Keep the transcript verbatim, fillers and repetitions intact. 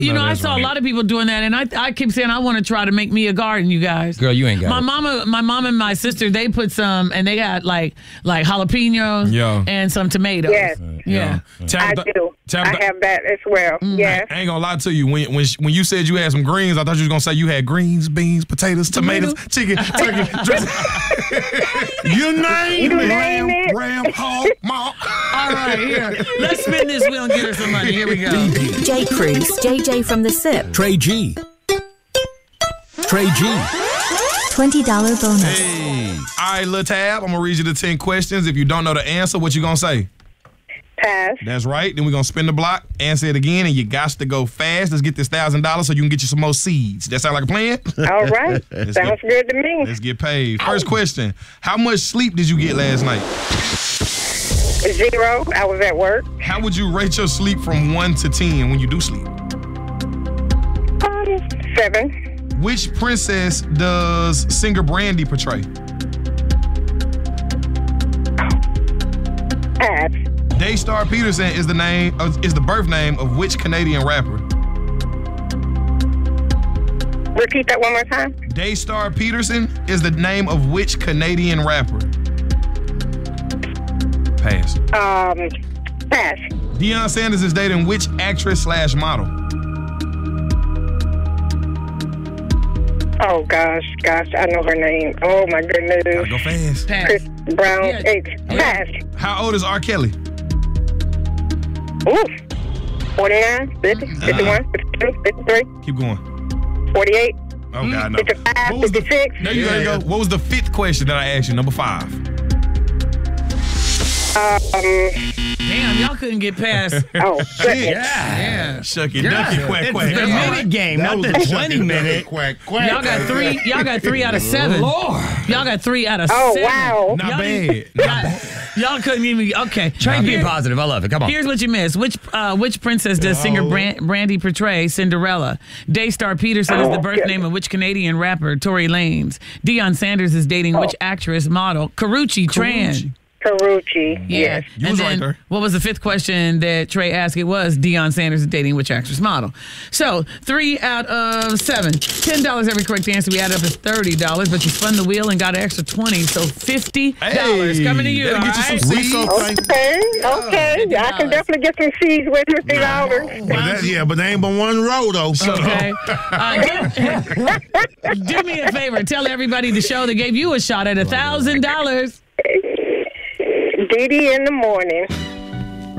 You No, know, I that's saw right. a lot of people doing that, and I I keep saying I want to try to make me a garden, you guys. Girl, you ain't got my it. mama, my mom and my sister, they put some, and they got like like jalapenos Yeah. and some tomatoes. Yes. Yeah. I Tabitha, do. Tabitha, I have that as well. Yes. I ain't gonna lie to you. When when when you said you had some greens, I thought you was gonna say you had greens, beans, potatoes, tomatoes, chicken, turkey, dressing. You name You it. name it. Ram, hog, malt. All right, here. Let's spin this wheel and get her some money. Here we go. J. Cruz, J J from the S I P. Trey G. Trey G. twenty dollars bonus. Hey. All right, little Tab, I'm gonna read you the ten questions. If you don't know the answer, what you gonna say? Pass. That's right. Then we're gonna spin the block, answer it again, and you got to go fast. Let's get this thousand dollars so you can get you some more seeds. That sound like a plan? All right. Let's Sounds get- good to me. Let's get paid. First question. How much sleep did you get last night? Zero. I was at work. How would you rate your sleep from one to ten when you do sleep? Um, seven. Which princess does singer Brandy portray? Pass. Daystar Peterson is the name uh, is the birth name of which Canadian rapper? Repeat that one more time. Daystar Peterson is the name of which Canadian rapper? Pass. Um, pass. Deion Sanders is dating which actress slash model? Oh gosh, gosh, I know her name. Oh my goodness. Gotta go fast. Pass. Chris Brown. Yeah. Eight. Pass. How old is R. Kelly? Ooh. forty-nine, fifty, fifty-one, fifty-two, fifty-three, Keep going. forty-eight, Oh God, no. fifty-five, What was the fifty-six. there you, there you go. What was the fifth question that I asked you? Number five. Um, Damn, y'all couldn't get past. oh, goodness. Yeah. Shucky ducky quack It's quack. the minute game, That not was the a twenty shucky minute. ducky Quack, quack. Y'all got three. Y'all got three out of seven. Lord. Y'all got three out of Oh, seven. wow. Not Y'all bad. didn't- Not y'all- Y'all couldn't even. Okay. Trey being positive. I love it. Come on. Here's what you missed. Which uh, which princess does singer Bran- Brandy portray? Cinderella. Daystar Peterson is the birth Oh, name of which Canadian rapper? Tory Lanez. Deion Sanders is dating which actress model? Karuchi Tran. Carucci. Yeah. Yes. You and was then right there. what was the fifth question that Trey asked? It was Deion Sanders is dating which actress model? So three out of seven. Ten dollars every correct answer. We added up as thirty dollars, but you spun the wheel and got an extra twenty, so fifty dollars Hey, coming to you. that'll All get you some right? seeds. so thankful. Okay, okay. fifty I can definitely get some seeds with fifty dollars. But that, yeah, but they ain't but one row, though. Okay. Uh, do, do me a favor. Tell everybody the show that gave you a shot at a thousand dollars. Dee Dee in the morning.